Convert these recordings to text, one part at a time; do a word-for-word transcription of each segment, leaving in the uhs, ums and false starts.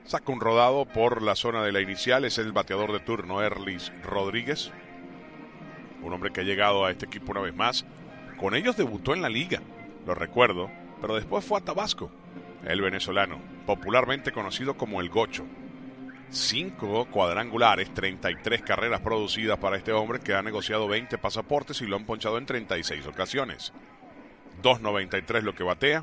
Saca un rodado por la zona de la inicial. Es el bateador de turno, Erlis Rodríguez. Un hombre que ha llegado a este equipo una vez más. Con ellos debutó en la liga, lo recuerdo, pero después fue a Tabasco. El venezolano, popularmente conocido como el Gocho. Cinco cuadrangulares, treinta y tres carreras producidas para este hombre que ha negociado veinte pasaportes y lo han ponchado en treinta y seis ocasiones. dos noventa y tres lo que batea.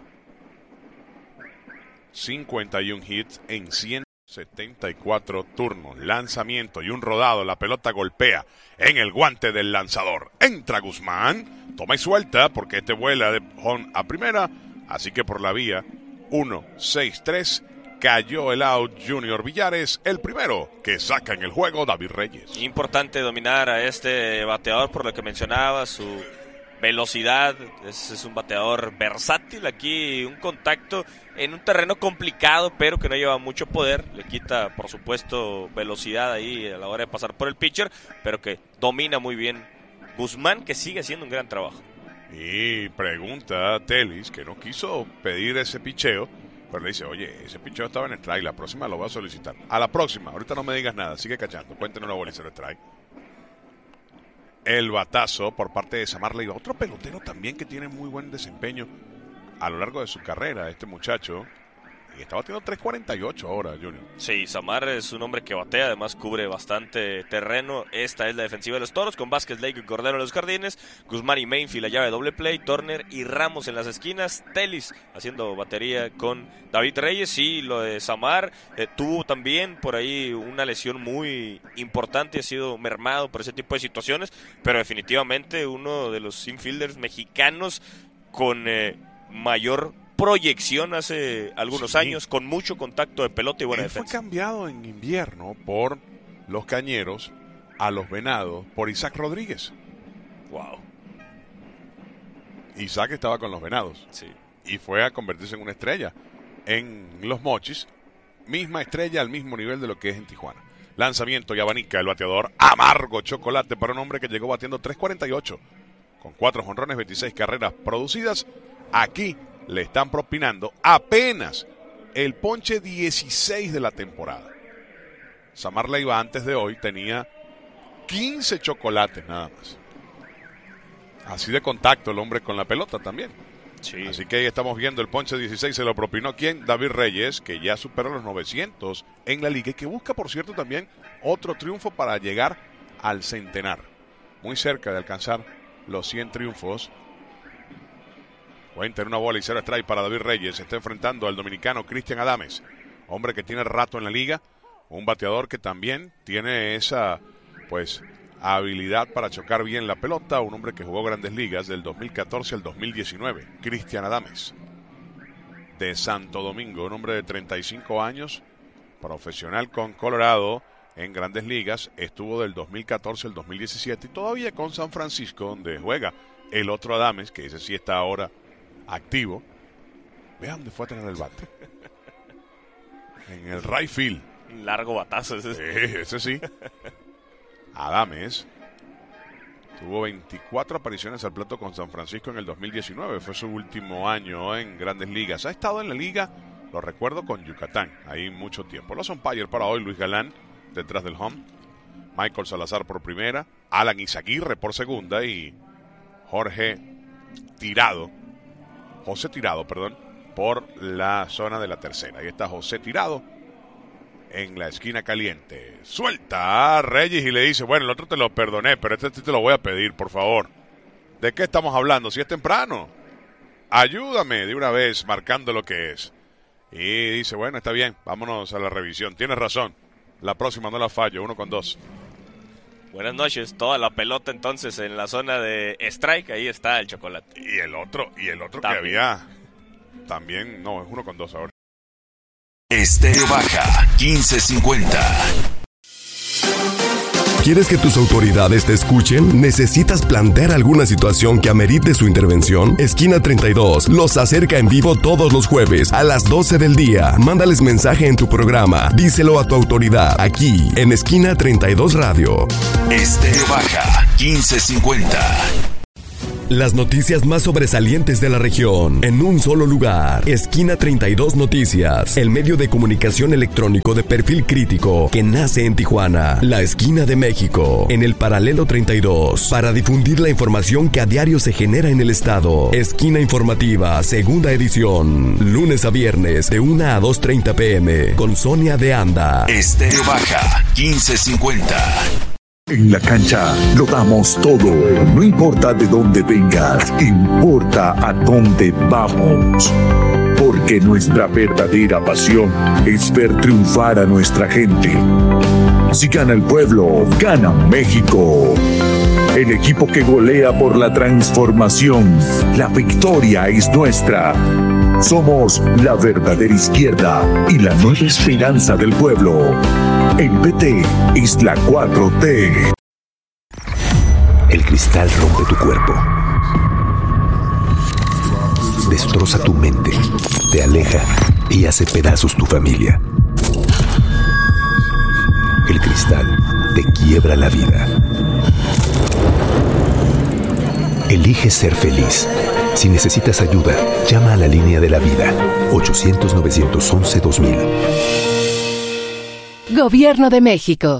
cincuenta y uno hits en ciento setenta y cuatro turnos. Lanzamiento y un rodado. La pelota golpea en el guante del lanzador. Entra Guzmán. Toma y suelta porque este vuela de home a primera. Así que por la vía uno seis tres cayó el out Junior Villares, el primero que saca en el juego David Reyes. Importante dominar a este bateador por lo que mencionaba, su velocidad, es, es un bateador versátil. Aquí un contacto en un terreno complicado pero que no lleva mucho poder, le quita por supuesto velocidad ahí a la hora de pasar por el pitcher, pero que domina muy bien Guzmán, que sigue haciendo un gran trabajo. Y pregunta a Telis, que no quiso pedir ese picheo, pero le dice, oye, ese picheo estaba en el strike, la próxima lo voy a solicitar. A la próxima, ahorita no me digas nada, sigue cachando, cuéntenos una bola y cero strike. El batazo por parte de Samar Leiva, otro pelotero también que tiene muy buen desempeño a lo largo de su carrera, este muchacho. Y está batiendo tres cuarenta y ocho ahora, Junior. Sí, Samar es un hombre que batea, además cubre bastante terreno. Esta es la defensiva de los Toros, con Vázquez, Lake y Cordero en los jardines, Guzmán y Mainfield la llave de doble play, Turner y Ramos en las esquinas, Telis haciendo batería con David Reyes. Y lo de Samar, eh, tuvo también por ahí una lesión muy importante, ha sido mermado por ese tipo de situaciones, pero definitivamente uno de los infielders mexicanos con eh, mayor proyección hace algunos sí. años, con mucho contacto de pelota y buena Él defensa. Fue cambiado en invierno por los Cañeros a los Venados por Isaac Rodríguez. Wow. Isaac estaba con los Venados. Sí. Y fue a convertirse en una estrella en los Mochis, misma estrella al mismo nivel de lo que es en Tijuana. Lanzamiento y abanica el bateador, amargo chocolate para un hombre que llegó batiendo tres cuarenta y ocho con cuatro jonrones, veintiséis carreras producidas. Aquí le están propinando apenas el ponche dieciséis de la temporada. Samar Leiva antes de hoy tenía quince chocolates nada más. Así de contacto el hombre con la pelota también. Sí. Así que ahí estamos viendo el ponche dieciséis, se lo propinó ¿quién? David Reyes, que ya superó los novecientos en la liga y que busca, por cierto, también otro triunfo para llegar al centenar. Muy cerca de alcanzar los cien triunfos. Cuenta en una bola y cero strike para David Reyes. Se está enfrentando al dominicano Cristian Adames, hombre que tiene rato en la liga, un bateador que también tiene esa pues habilidad para chocar bien la pelota, un hombre que jugó grandes ligas del dos mil catorce al dos mil diecinueve. Cristian Adames, de Santo Domingo, un hombre de treinta y cinco años, profesional con Colorado en grandes ligas, estuvo del dos mil catorce al dos mil diecisiete y todavía con San Francisco, donde juega el otro Adames, que ese sí está ahora activo. Vean dónde fue a tener el bate. En el right field. Un largo batazo ese. Sí, ese sí. Adames tuvo veinticuatro apariciones al plato con San Francisco en el dos mil diecinueve. Fue su último año en grandes ligas. Ha estado en la liga, lo recuerdo, con Yucatán. Ahí mucho tiempo. Los umpires para hoy: Luis Galán detrás del home, Michael Salazar por primera, Alan Izaguirre por segunda y Jorge Tirado José Tirado, perdón, por la zona de la tercera. Ahí está José Tirado en la esquina caliente. Suelta a Reyes y le dice, bueno, el otro te lo perdoné, pero este te lo voy a pedir, por favor. ¿De qué estamos hablando? Si es temprano. Ayúdame de una vez marcando lo que es. Y dice, bueno, está bien, vámonos a la revisión. Tienes razón, la próxima no la fallo, uno con dos. Buenas noches, toda la pelota entonces en la zona de strike, ahí está el chocolate. Y el otro, y el otro también. que había, también, no, es uno con dos ahora. Estéreo Baja, quince cincuenta. ¿Quieres que tus autoridades te escuchen? ¿Necesitas plantear alguna situación que amerite su intervención? Esquina treinta y dos los acerca en vivo todos los jueves a las doce del día. Mándales mensaje en tu programa. Díselo a tu autoridad aquí en Esquina treinta y dos Radio. Estéreo Baja, quince cincuenta. Las noticias más sobresalientes de la región en un solo lugar. Esquina treinta y dos Noticias, el medio de comunicación electrónico de perfil crítico que nace en Tijuana, la esquina de México, en el paralelo treinta y dos, para difundir la información que a diario se genera en el estado. Esquina informativa, segunda edición, lunes a viernes de una a dos treinta pm, con Sonia de Anda. Estéreo Baja, quince cincuenta. En la cancha lo damos todo, no importa de dónde vengas, importa a dónde vamos. Porque nuestra verdadera pasión es ver triunfar a nuestra gente. Si gana el pueblo, gana México. El equipo que golea por la transformación, la victoria es nuestra. Somos la verdadera izquierda y la nueva esperanza del pueblo. El P T es la cuatro T. El cristal rompe tu cuerpo. Destroza tu mente, te aleja y hace pedazos tu familia. El cristal te quiebra la vida. Elige ser feliz. Si necesitas ayuda, llama a la línea de la vida, ochocientos, novecientos once, dos mil. Gobierno de México.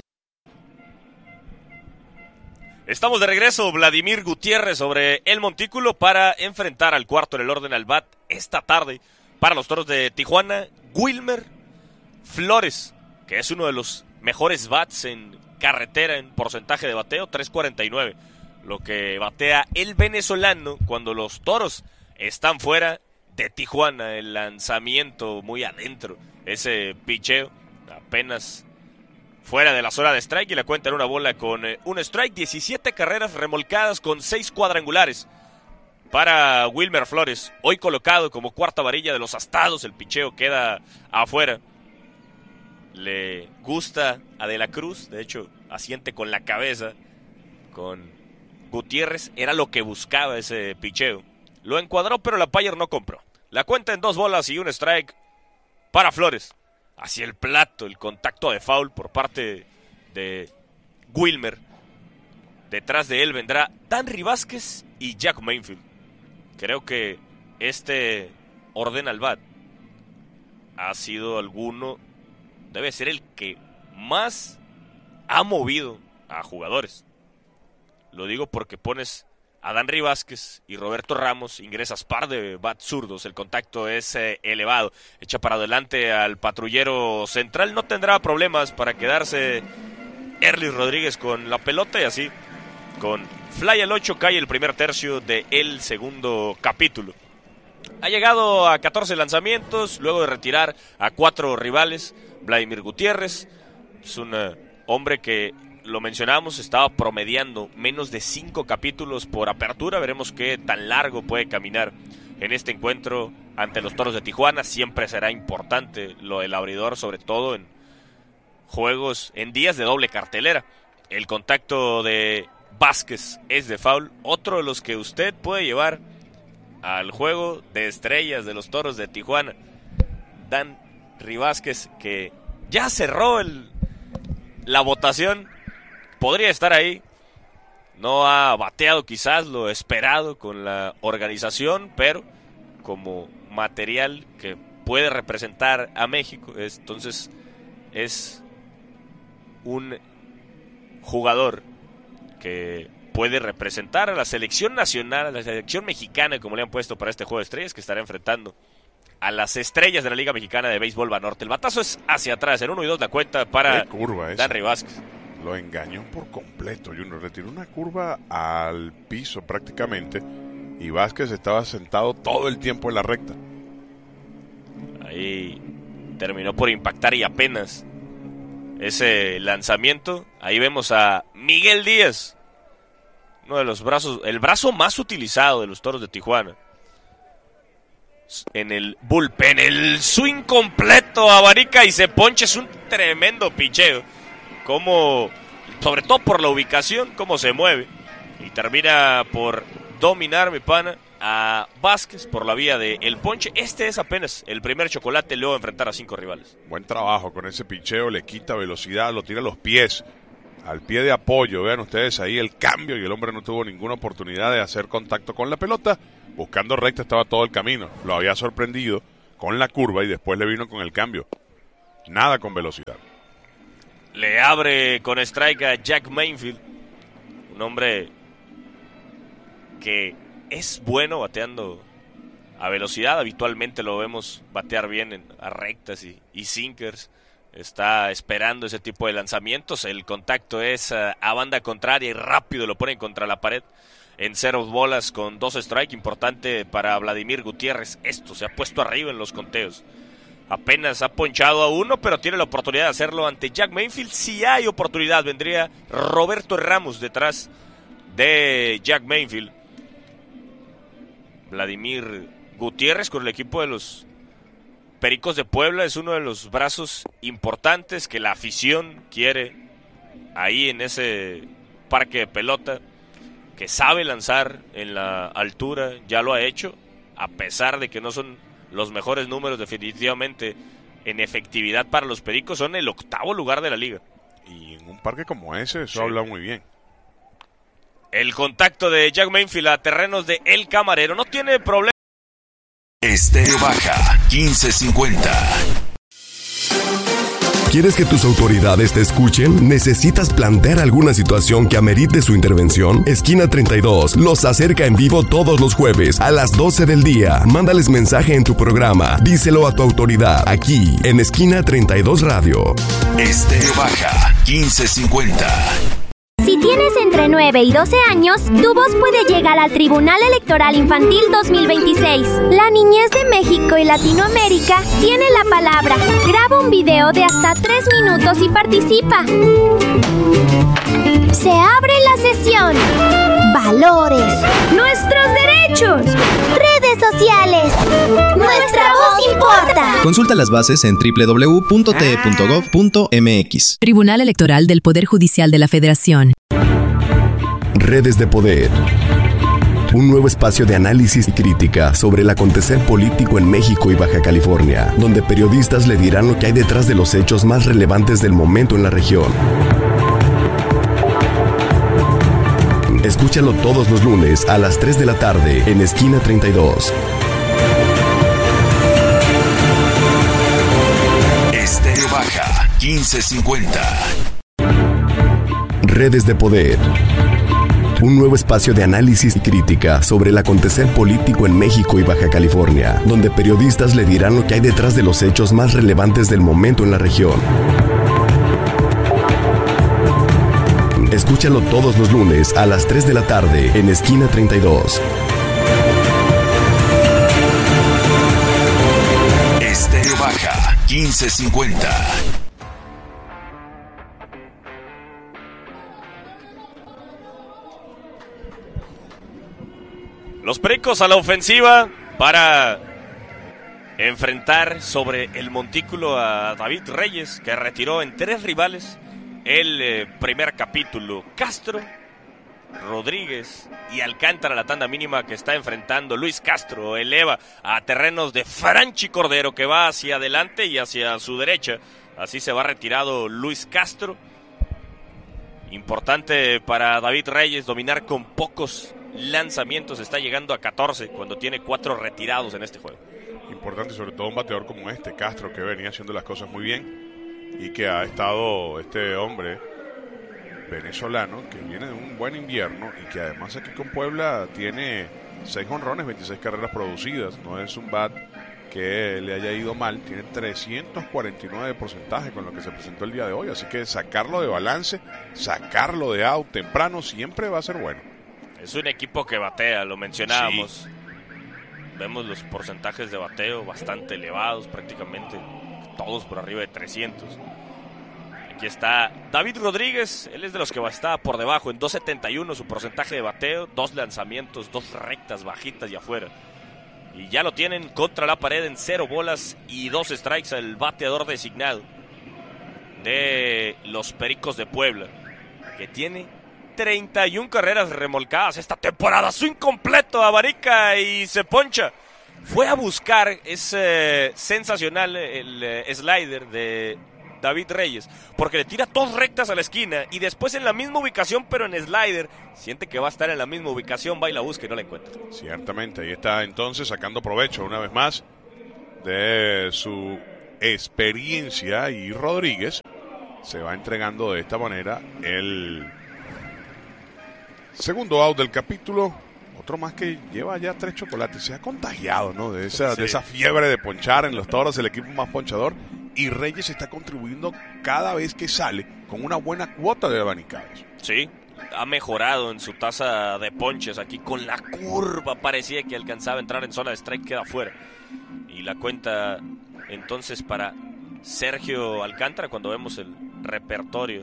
Estamos de regreso, Vladimir Gutiérrez sobre el montículo para enfrentar al cuarto en el orden al bat esta tarde para los Toros de Tijuana, Wilmer Flores, que es uno de los mejores bats en carretera en porcentaje de bateo, tres cuarenta y nueve. Lo que batea el venezolano cuando los Toros están fuera de Tijuana. El lanzamiento muy adentro, ese picheo apenas fuera de la zona de strike y la cuenta en una bola con eh, un strike. Diecisiete carreras remolcadas con seis cuadrangulares para Wilmer Flores, hoy colocado como cuarta varilla de los Astados. El picheo queda afuera. Le gusta a De la Cruz, de hecho asiente con la cabeza. Con Gutiérrez era lo que buscaba ese picheo. Lo encuadró, pero la Payer no compró. La cuenta en dos bolas y un strike para Flores. Hacia el plato, el contacto de foul por parte de Wilmer. Detrás de él vendrá Danry Vázquez y Jack Mainfield. Creo que este orden al bat ha sido alguno, debe ser el que más ha movido a jugadores. Lo digo porque pones a Danry Vázquez y Roberto Ramos, ingresas par de bats zurdos, el contacto es eh, elevado, echa para adelante al patrullero central, no tendrá problemas para quedarse Erlis Rodríguez con la pelota y así, con fly al ocho cae el primer tercio del segundo capítulo. Ha llegado a catorce lanzamientos, luego de retirar a cuatro rivales. Vladimir Gutiérrez es un uh, hombre que, lo mencionamos, estaba promediando menos de cinco capítulos por apertura. Veremos qué tan largo puede caminar en este encuentro ante los Toros de Tijuana. Siempre será importante lo del abridor, sobre todo en juegos, en días de doble cartelera. El contacto de Vázquez es de foul, otro de los que usted puede llevar al juego de estrellas de los Toros de Tijuana. Danry Vázquez, que ya cerró el, la votación, podría estar ahí. No ha bateado quizás lo esperado con la organización, pero como material que puede representar a México, es, entonces es un jugador que puede representar a la selección nacional, a la selección mexicana, como le han puesto para este juego de estrellas, que estará enfrentando a las estrellas de la Liga Mexicana de Béisbol Banorte. El batazo es hacia atrás, en uno y dos la cuenta para Danry Vázquez. Lo engañó por completo, Junior. Retiró una curva al piso prácticamente y Vázquez estaba sentado todo el tiempo en la recta. Ahí terminó por impactar y apenas ese lanzamiento. Ahí vemos a Miguel Díaz, uno de los brazos, el brazo más utilizado de los Toros de Tijuana. En el bullpen, el swing completo, abarica y se poncha. Es un tremendo picheo. Como, sobre todo por la ubicación, cómo se mueve. Y termina por dominar, mi pana, a Vázquez por la vía del ponche. Este es apenas el primer chocolate, luego de enfrentar a cinco rivales. Buen trabajo con ese picheo, le quita velocidad, lo tira a los pies al pie de apoyo. Vean ustedes ahí el cambio y el hombre no tuvo ninguna oportunidad de hacer contacto con la pelota. Buscando recta estaba todo el camino. Lo había sorprendido con la curva y después le vino con el cambio. Nada con velocidad. Le abre con strike a Jack Mayfield, un hombre que es bueno bateando a velocidad. Habitualmente lo vemos batear bien en, a rectas y, y sinkers. Está esperando ese tipo de lanzamientos. El contacto es uh, a banda contraria y rápido lo ponen contra la pared. En cero bolas con dos strike, importante para Vladimir Gutiérrez. Esto se ha puesto arriba en los conteos. Apenas ha ponchado a uno, pero tiene la oportunidad de hacerlo ante Jack Mayfield. Si hay oportunidad, vendría Roberto Ramos detrás de Jack Mayfield. Vladimir Gutiérrez con el equipo de los Pericos de Puebla es uno de los brazos importantes que la afición quiere ahí en ese parque de pelota, que sabe lanzar en la altura, ya lo ha hecho, a pesar de que no son los mejores números definitivamente en efectividad para los Pericos, son el octavo lugar de la liga. Y en un parque como ese, eso sí. habla muy bien. El contacto de Jack Mayfield a terrenos de El Camarero no tiene problema. Estéreo Baja, quince cincuenta. ¿Quieres que tus autoridades te escuchen? ¿Necesitas plantear alguna situación que amerite su intervención? Esquina treinta y dos los acerca en vivo todos los jueves a las doce del día. Mándales mensaje en tu programa. Díselo a tu autoridad aquí en Esquina treinta y dos Radio. Estéreo Baja, quince cincuenta. Si tienes entre nueve y doce años, tu voz puede llegar al Tribunal Electoral Infantil dos mil veintiséis. La niñez de México y Latinoamérica tiene la palabra. Graba un video de hasta tres minutos y participa. Se abre la sesión. Valores. Nuestros derechos. Redes sociales. Nuestra voz importa. Consulta las bases en doble u doble u doble u punto t e punto gov punto m x. Tribunal Electoral del Poder Judicial de la Federación. Redes de Poder. Un nuevo espacio de análisis y crítica sobre el acontecer político en México y Baja California, donde periodistas le dirán lo que hay detrás de los hechos más relevantes del momento en la región. Escúchalo todos los lunes a las tres de la tarde en Esquina treinta y dos. Estéreo Baja, quince cincuenta. Redes de Poder. Un nuevo espacio de análisis y crítica sobre el acontecer político en México y Baja California, donde periodistas le dirán lo que hay detrás de los hechos más relevantes del momento en la región. Escúchalo todos los lunes a las tres de la tarde en Esquina treinta y dos. Estéreo Baja, quince cincuenta. Los Pericos a la ofensiva para enfrentar sobre el montículo a David Reyes, que retiró en tres rivales el eh, primer capítulo. Castro, Rodríguez y Alcántara, la tanda mínima que está enfrentando. Luis Castro eleva a terrenos de Franchi Cordero, que va hacia adelante y hacia su derecha. Así se va retirado Luis Castro. Importante para David Reyes dominar con pocos lanzamientos. Está llegando a catorce cuando tiene cuatro retirados en este juego. Importante sobre todo un bateador como este, Castro, que venía haciendo las cosas muy bien y que ha estado este hombre venezolano que viene de un buen invierno y que además aquí con Puebla tiene seis jonrones, veintiséis carreras producidas. No es un bat que le haya ido mal, tiene trescientos cuarenta y nueve de porcentaje con lo que se presentó el día de hoy, así que sacarlo de balance, sacarlo de out temprano siempre va a ser bueno. Es un equipo que batea, lo mencionábamos. Sí. Vemos los porcentajes de bateo bastante elevados, prácticamente todos por arriba de trescientos. Aquí está David Rodríguez, él es de los que está por debajo, en dos setenta y uno su porcentaje de bateo, dos lanzamientos, dos rectas bajitas y afuera. Y ya lo tienen contra la pared en cero bolas y dos strikes el bateador designado de los Pericos de Puebla, que tiene treinta y una carreras remolcadas esta temporada. Swing completo a Barica y se poncha. Fue a buscar ese sensacional el, el slider de David Reyes, porque le tira dos rectas a la esquina y después en la misma ubicación, pero en slider, siente que va a estar en la misma ubicación, va y la busca y no la encuentra. Ciertamente, ahí está entonces sacando provecho una vez más de su experiencia, y Rodríguez se va entregando de esta manera el segundo out del capítulo. Otro más que lleva ya tres chocolates, se ha contagiado, ¿no? De esa, sí. de esa fiebre de ponchar en los Toros, el equipo más ponchador. Y Reyes está contribuyendo cada vez que sale con una buena cuota de abanicados. Sí, ha mejorado en su tasa de ponches aquí con la curva. Parecía que alcanzaba a entrar en zona de strike, queda fuera. Y la cuenta entonces para Sergio Alcántara cuando vemos el repertorio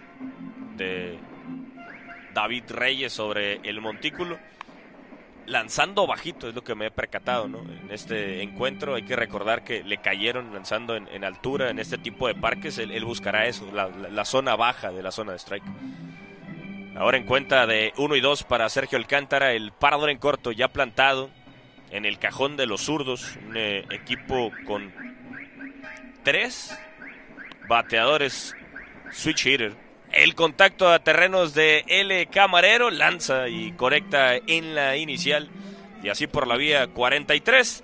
de David Reyes sobre el montículo. Lanzando bajito, es lo que me he percatado, ¿no? En este encuentro hay que recordar que le cayeron lanzando en, en altura, en este tipo de parques, él, él buscará eso, la, la, la zona baja de la zona de strike. Ahora en cuenta de uno y dos para Sergio Alcántara, el parador en corto ya plantado en el cajón de los zurdos, un eh, equipo con tres bateadores switch hitter. El contacto a terrenos de L. Camarero, lanza y conecta en la inicial. Y así por la vía cuarenta y tres.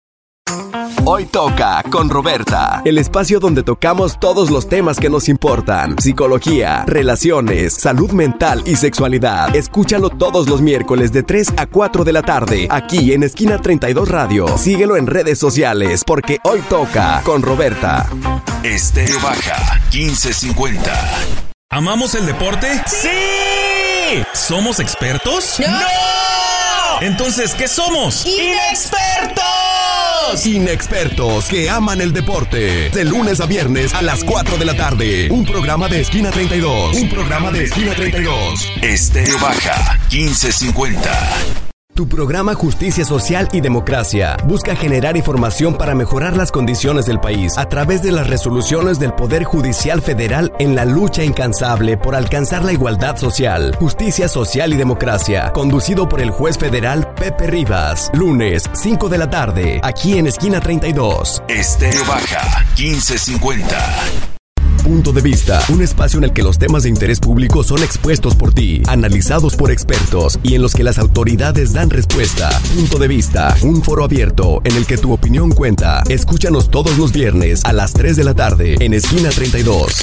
Hoy toca con Roberta, el espacio donde tocamos todos los temas que nos importan: psicología, relaciones, salud mental y sexualidad. Escúchalo todos los miércoles de tres a cuatro de la tarde, aquí en Esquina treinta y dos Radio. Síguelo en redes sociales, porque hoy toca con Roberta. Estéreo Baja, quince cincuenta. ¿Amamos el deporte? ¡Sí! ¿Somos expertos? ¡No! Entonces, ¿qué somos? ¡Inexpertos! Inexpertos que aman el deporte. De lunes a viernes a las cuatro de la tarde. Un programa de Esquina treinta y dos. Un programa de Esquina treinta y dos. Estéreo Baja, quince cincuenta. Tu programa Justicia Social y Democracia busca generar información para mejorar las condiciones del país a través de las resoluciones del Poder Judicial Federal en la lucha incansable por alcanzar la igualdad social. Justicia Social y Democracia, conducido por el juez federal Pepe Rivas. Lunes, cinco de la tarde, aquí en Esquina treinta y dos. Estéreo Baja, quince cincuenta. Punto de Vista, un espacio en el que los temas de interés público son expuestos por ti, analizados por expertos y en los que las autoridades dan respuesta. Punto de Vista, un foro abierto en el que tu opinión cuenta. Escúchanos todos los viernes a las tres de la tarde en Esquina treinta y dos.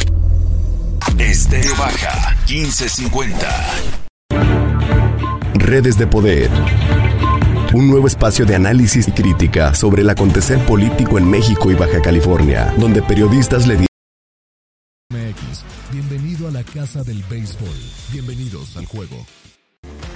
Estéreo Baja, quince cincuenta. Redes de Poder. Un nuevo espacio de análisis y crítica sobre el acontecer político en México y Baja California, donde periodistas le M X, bienvenido a la casa del béisbol. Bienvenidos al juego.